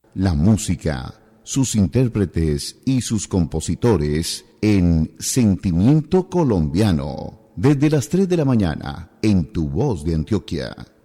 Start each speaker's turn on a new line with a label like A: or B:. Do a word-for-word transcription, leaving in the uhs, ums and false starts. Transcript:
A: La música, sus intérpretes y sus compositores en Sentimiento Colombiano. Desde las tres de la mañana en Tu Voz de Antioquia.